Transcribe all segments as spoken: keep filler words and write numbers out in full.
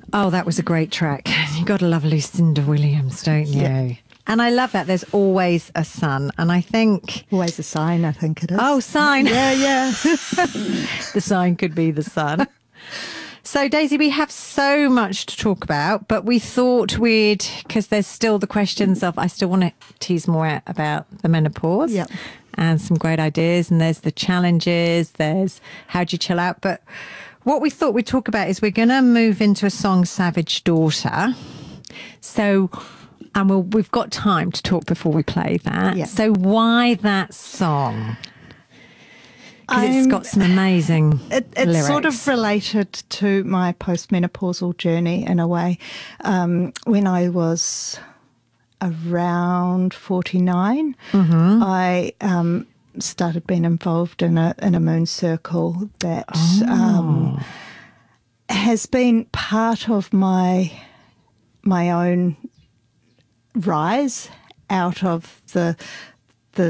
Oh, that was a great track. You got to love Lucinda Williams, don't you? Yeah. And I love that there's always a sun. And I think... Always a sign, I think it is. Oh, sign. Yeah, yeah. The sign could be the sun. So, Daisy, we have so much to talk about, but we thought we'd, because there's still the questions of, I still want to tease more about the menopause. Yep. And some great ideas. And there's the challenges, there's how do you chill out. But what we thought we'd talk about is we're going to move into a song, Savage Daughter. So... And we'll, we've got time to talk before we play that. Yeah. So why that song? Because it's I'm- got some amazing It, it's lyrics. sort of related to my postmenopausal journey in a way. Um, when I was around forty-nine, Mm-hmm. I um, started being involved in a in a moon circle that Oh. um, has been part of my my own rise out of the the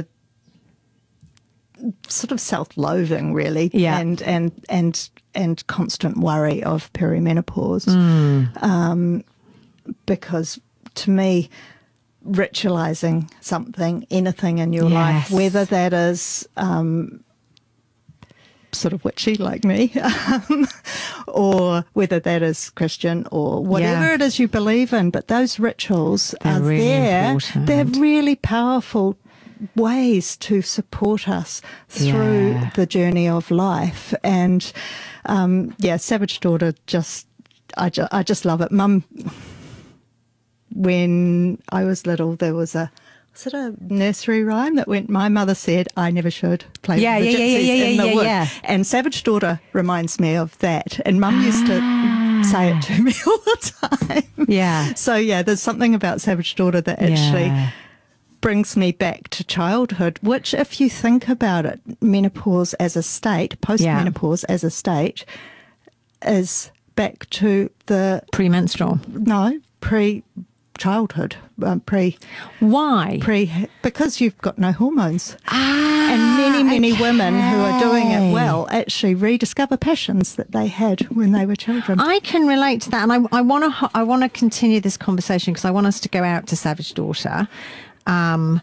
sort of self-loathing, really, Yeah. and and and and constant worry of perimenopause, Mm. um, because to me, ritualizing something, anything in your Yes. life, whether that is um, sort of witchy like me, um, or whether that is Christian or whatever Yeah. it is you believe in, but those rituals They're are really there. important. They're really powerful ways to support us through Yeah. the journey of life. And um, yeah, Savage Daughter, just I, ju- I just love it. Mum, when I was little, there was a was it a nursery rhyme that went, my mother said I never should play Yeah, with the yeah, yeah, gypsies yeah, in yeah, the yeah, wood. yeah. And Savage Daughter reminds me of that. And Mum used to say it to me all the time. Yeah. So yeah, there's something about Savage Daughter that actually Yeah. brings me back to childhood, which if you think about it, menopause as a state, postmenopause as a state, is back to the, Premenstrual. no, pre-childhood, um, pre, Why? pre, because you've got no hormones. Ah, And many, many women who are doing okay. it well actually rediscover passions that they had when they were children. I can relate to that, and I, I want to. I want to continue this conversation because I want us to go out to Savage Daughter. Um,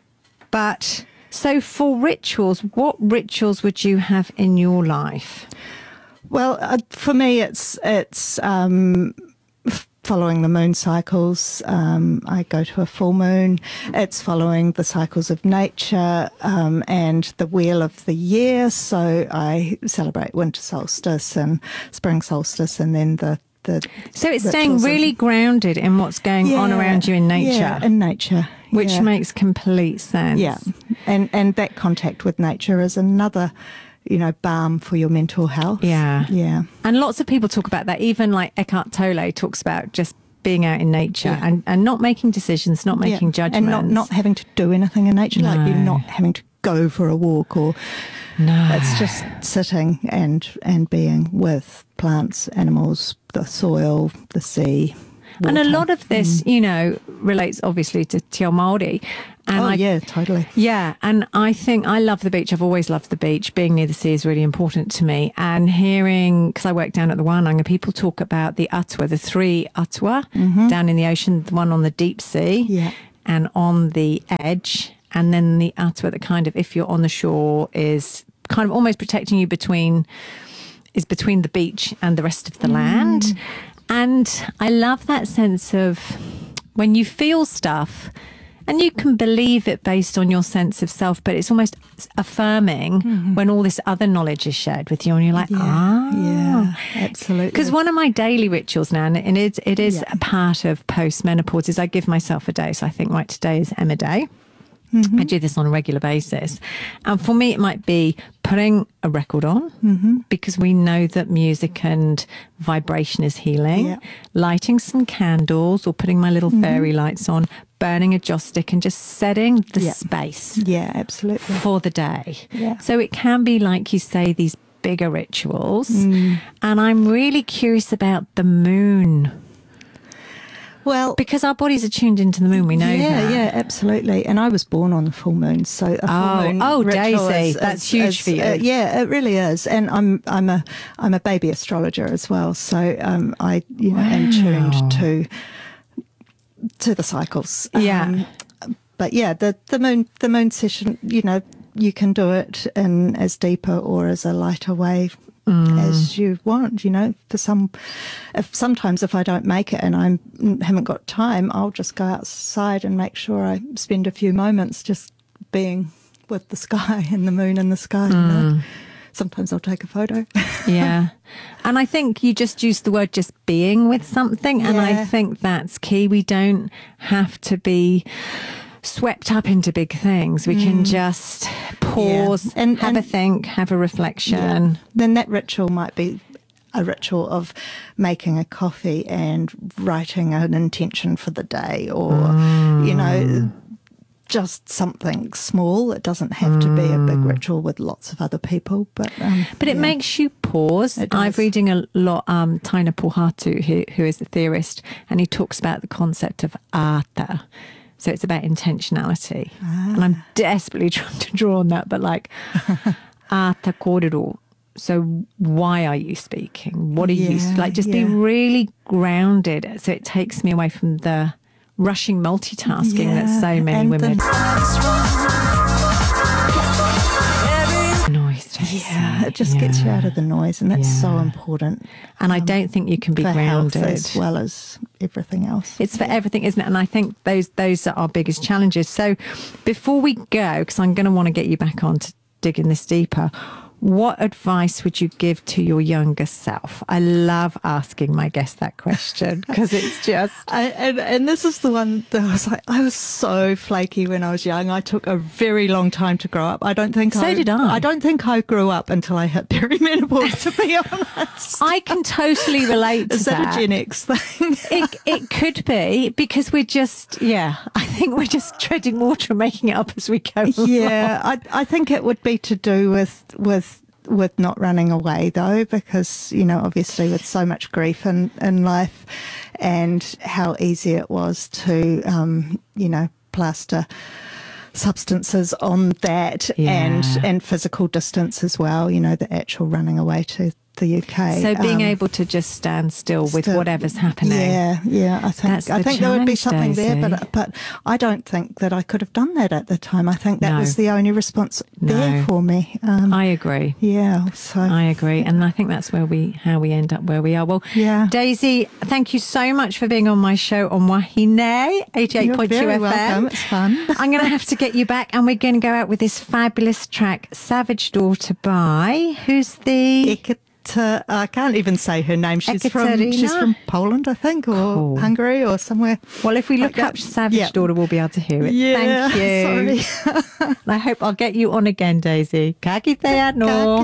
but so for rituals, what rituals would you have in your life? Well, uh, for me, it's it's um, f- following the moon cycles. Um, I go to a full moon. It's following the cycles of nature um, and the wheel of the year. So I celebrate winter solstice and spring solstice, and then the the. So it's staying rituals of- really grounded in what's going on Yeah, around you in nature, yeah, in nature, which yeah. makes complete sense. Yeah, and and that contact with nature is another, you know, balm for your mental health. Yeah. yeah, And lots of people talk about that. Even like Eckhart Tolle talks about just being out in nature Yeah. and, and not making decisions, not making yeah. judgments. and not not having to do anything in nature, like you're No. not having to go for a walk, or No. it's just sitting and and being with plants, animals, the soil, the sea. And a water. lot of this, you know, relates obviously to Te Ao Māori. And oh I, yeah, totally. Yeah, and I think I love the beach. I've always loved the beach. Being near the sea is really important to me. And hearing, because I work down at the Wānanga, people talk about the atua, the three atua down in the ocean, the one on the deep sea Yeah. and on the edge, and then the atua that kind of, if you're on the shore, is kind of almost protecting you between, is between the beach and the rest of the land. And I love that sense of when you feel stuff, and you can believe it based on your sense of self, but it's almost affirming when all this other knowledge is shared with you, and you're like, ah, Yeah, absolutely. because one of my daily rituals now, and it, it is Yeah. a part of postmenopause, is I give myself a day. So I think, right, today is Emma Day. I do this on a regular basis. And for me, it might be putting a record on Mm-hmm. because we know that music and vibration is healing, Yeah. lighting some candles or putting my little fairy lights on, burning a joss stick and just setting the Yeah. space Yeah, absolutely. for the day. Yeah. So it can be, like you say, these bigger rituals. Mm. And I'm really curious about the moon. Well, Because our bodies are tuned into the moon, we know yeah, that. yeah, absolutely. And I was born on the full moon, so a full Oh, moon oh, ritual Daisy, is- that's is- huge is, for you. uh, yeah, it really is. And I'm I'm a I'm a baby astrologer as well, so um, I you know am Wow. tuned to to the cycles. Yeah. Um, but yeah, the the moon the moon session, you know, you can do it in as deeper or as a lighter way as you want. You know, for some, if sometimes if I don't make it and I haven't got time, I'll just go outside and make sure I spend a few moments just being with the sky and the moon in the sky. You know? Sometimes I'll take a photo. Yeah. And I think you just use the word just being with something. And I Yeah. think that's key. We don't have to be swept up into big things. We can just pause, Yeah. And- have and- a think, have a reflection. Then that ritual might be a ritual of making a coffee and writing an intention for the day, or, you know, just something small. It doesn't have to be a big ritual with lots of other people. But um, But it yeah. makes you pause. It I'm does. reading a lot um, Taina Pohatu, who, who is a theorist, and he talks about the concept of ata. So it's about intentionality. And I'm desperately trying to draw on that, but like ata kōrero. So why are you speaking? What are you Yeah, like? Just be yeah. really grounded. So it takes me away from the rushing multitasking that Yeah, so many and women. the- Noise. Yeah, it just gets you out of the noise, and that's so Yeah. important. And I don't think you can be for health grounded. as well as everything else. It's for everything, isn't it? And I think those those are our biggest challenges. So before we go, because I'm going to want to get you back on to digging this deeper, what advice would you give to your younger self? I love asking my guests that question because it's just... I, and, and this is the one that I was like, I was so flaky when I was young. I took a very long time to grow up. I don't think So I, did I. I don't think I grew up until I hit perimenopause, to be honest. I can totally relate to Is that, that. a Gen X thing? It, it could be because we're just, yeah, I think we're just treading water and making it up as we go. Yeah, I, I think it would be to do with with with not running away, though, because, you know, obviously with so much grief in, in life, and how easy it was to, um, you know, plaster substances on that, Yeah. and and physical distance as well, you know, the actual running away to the U K. So being Um, able to just stand still with still- whatever's happening. Yeah, yeah. I think That's I the think there would be challenge, something there, Daisy. but but I don't think that I could have done that at the time. I think that No. was the only response No. there for me. Um, I agree. yeah. So I agree, and I think that's where we how we end up where we are. Well, Yeah. Daisy, thank you so much for being on my show on Wahine eighty-eight you're point two very F M. welcome. It's fun. I'm going to have to get you back, and we're going to go out with this fabulous track, "Savage Daughter" by who's the Ekata, I can't even say her name. She's from Ekaterina? she's from Poland, I think, or Cool. Hungary, or somewhere. well, if we look like that. up "Savage Yeah. Daughter," we'll be able to hear it. Yeah. Thank you. Sorry. And I hope I'll get you on again, Daisy. Ka kite ano. Ka